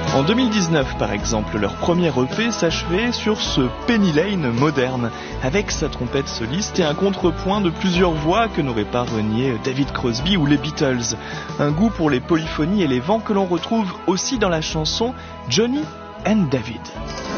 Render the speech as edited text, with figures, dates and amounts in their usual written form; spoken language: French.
En 2019, par exemple, leur premier EP s'achevait sur ce Penny Lane moderne, avec sa trompette soliste et un contrepoint de plusieurs voix que n'auraient pas renié David Crosby ou les Beatles. Un goût pour les polyphonies et les vents que l'on retrouve aussi dans la chanson Johnny and David.